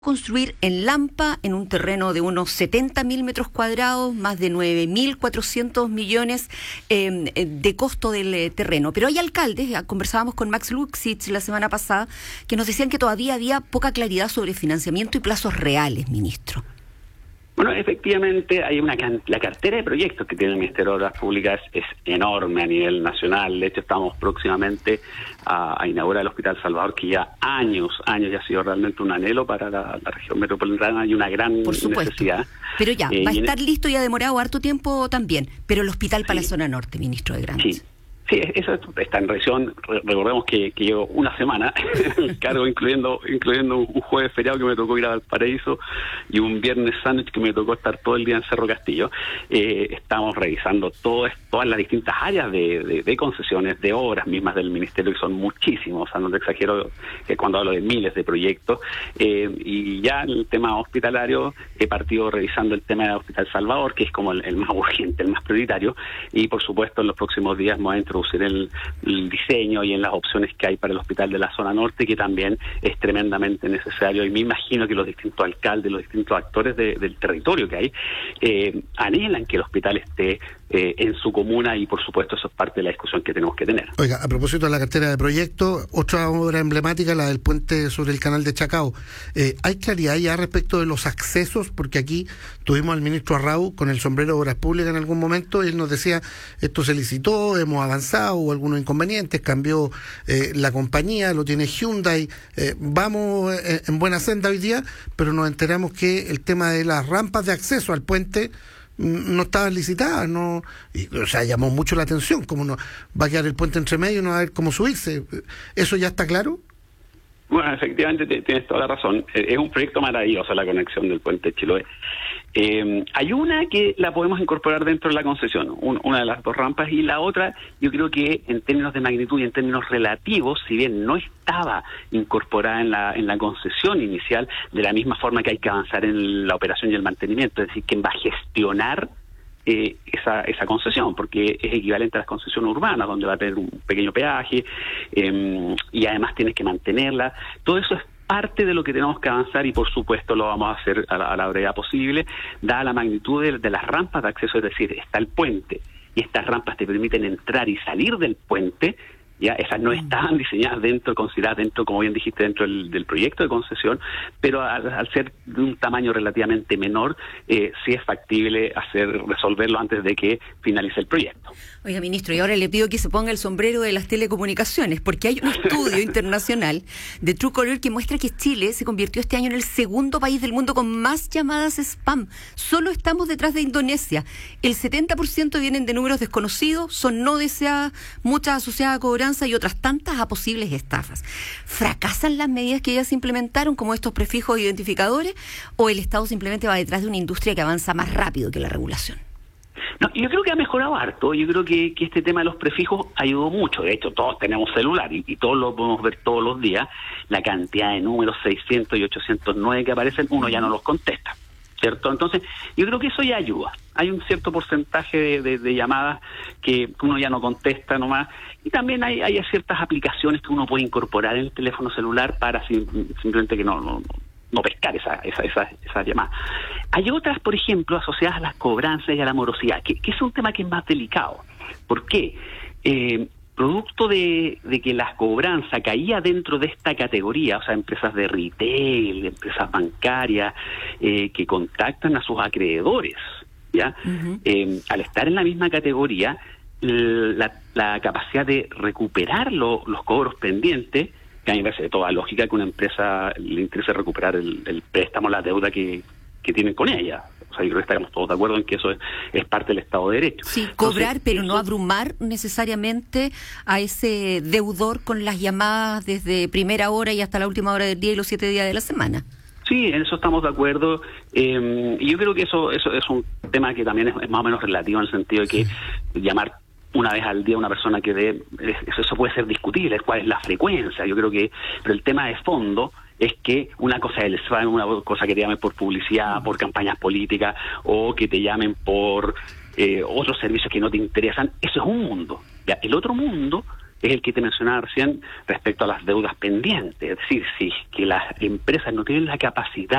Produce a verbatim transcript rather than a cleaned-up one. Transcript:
construir en Lampa, en un terreno de unos setenta mil metros cuadrados, más de nueve mil cuatrocientos millones eh, de costo del eh, terreno. Pero hay alcaldes, ya conversábamos con Max Luxich la semana pasada, que nos decían que todavía había poca claridad sobre financiamiento y plazos reales, ministro. Bueno, efectivamente, hay una can- la cartera de proyectos que tiene el Ministerio de Obras Públicas es enorme a nivel nacional. De hecho, estamos próximamente a, a inaugurar el Hospital Salvador, que ya años, años ya ha sido realmente un anhelo para la, la región metropolitana y una gran Por supuesto. necesidad. Pero ya, eh, va a y en estar el... listo y ha demorado harto tiempo también. Pero el hospital para sí. la zona norte, ministro de Grandes. Sí. Sí, eso está en revisión. Recordemos que, que llevo una semana en el cargo, incluyendo incluyendo un jueves feriado que me tocó ir a Valparaíso y un viernes sándwich que me tocó estar todo el día en Cerro Castillo. Eh, estamos revisando todo, todas las distintas áreas de, de, de concesiones, de obras mismas del Ministerio, que son muchísimos, o sea, no te exagero que cuando hablo de miles de proyectos. Eh, y ya en el tema hospitalario he partido revisando el tema del Hospital Salvador, que es como el, el más urgente, el más prioritario, y por supuesto en los próximos días me voy a introducir en el, el diseño y en las opciones que hay para el hospital de la zona norte, que también es tremendamente necesario, y me imagino que los distintos alcaldes, los distintos actores de, del territorio que hay, eh, anhelan que el hospital esté eh, en su comuna, y por supuesto eso es parte de la discusión que tenemos que tener. Oiga, a propósito de la cartera de proyectos, otra obra emblemática, la del puente sobre el canal de Chacao. Eh, ¿Hay claridad ya respecto de los accesos? Porque aquí tuvimos al ministro Arrau con el sombrero de Obras Públicas en algún momento, y él nos decía, esto se licitó, hemos avanzado, hubo algunos inconvenientes, cambió eh, la compañía, lo tiene Hyundai, eh, vamos eh, en buena senda hoy día, pero nos enteramos que el tema de las rampas de acceso al puente no estaban licitadas, no, y, o sea, llamó mucho la atención, como no va a quedar el puente entre medio y no va a haber cómo subirse. ¿Eso ya está claro? Bueno, efectivamente tienes toda la razón. Es un proyecto maravilloso la conexión del puente Chiloé. Eh, hay una que la podemos incorporar dentro de la concesión, un, una de las dos rampas, y la otra, yo creo que en términos de magnitud y en términos relativos, si bien no estaba incorporada en la en la concesión inicial, de la misma forma que hay que avanzar en la operación y el mantenimiento, es decir, quién va a gestionar eh, esa esa concesión, porque es equivalente a las concesiones urbanas, donde va a tener un pequeño peaje eh, y además tienes que mantenerla. Todo eso es parte de lo que tenemos que avanzar, y por supuesto lo vamos a hacer a la, a la brevedad posible, dada la magnitud de, de las rampas de acceso. Es decir, está el puente y estas rampas te permiten entrar y salir del puente. Ya esas no estaban diseñadas dentro, consideradas dentro, como bien dijiste, dentro del, del proyecto de concesión, pero al, al ser de un tamaño relativamente menor, eh, sí es factible hacer resolverlo antes de que finalice el proyecto. Oiga, ministro, y ahora le pido que se ponga el sombrero de las telecomunicaciones, porque hay un estudio internacional de Truecaller que muestra que Chile se convirtió este año en el segundo país del mundo con más llamadas spam. Solo estamos detrás de Indonesia. El setenta por ciento vienen de números desconocidos, son no deseadas, muchas asociadas a cobranza y otras tantas a posibles estafas. ¿Fracasan las medidas que ya se implementaron, como estos prefijos identificadores, o el Estado simplemente va detrás de una industria que avanza más rápido que la regulación? No, yo creo que ha mejorado harto. Yo creo que, que este tema de los prefijos ayudó mucho. De hecho, todos tenemos celular y, y todos lo podemos ver todos los días. La cantidad de números seiscientos y ochocientos nueve que aparecen, uno ya no los contesta, ¿cierto? Entonces, yo creo que eso ya ayuda. Hay un cierto porcentaje de, de, de llamadas que uno ya no contesta nomás, y también hay, hay ciertas aplicaciones que uno puede incorporar en el teléfono celular para sim, simplemente que no, no, no pescar esa, esa, esa, esa llamada. Hay otras, por ejemplo, asociadas a las cobranzas y a la morosidad, que, que es un tema que es más delicado. ¿Por qué? Eh, producto de, de que la cobranza caía dentro de esta categoría, o sea, empresas de retail, empresas bancarias, eh, que contactan a sus acreedores, ¿ya? Uh-huh. Eh, al estar en la misma categoría, la, la capacidad de recuperar lo, los cobros pendientes, que a mí me parece de toda lógica que una empresa le interese recuperar el, el préstamo, la deuda que, que tienen con ella. O sea, yo creo que estamos todos de acuerdo en que eso es, es parte del Estado de Derecho. Sí, cobrar, entonces, pero no abrumar necesariamente a ese deudor con las llamadas desde primera hora y hasta la última hora del día y los siete días de la semana. Sí, en eso estamos de acuerdo. Eh, y yo creo que eso, eso es un tema que también es, es más o menos relativo, en el sentido de que sí. llamar una vez al día a una persona que dé, eso, eso puede ser discutible, cuál es la frecuencia. Yo creo que, pero el tema de fondo es que una cosa es el spam, una cosa que te llamen por publicidad, por campañas políticas, o que te llamen por eh, otros servicios que no te interesan. Eso es un mundo. ¿Ya? El otro mundo es el que te mencionaba recién respecto a las deudas pendientes. Es decir, si que las empresas no tienen la capacidad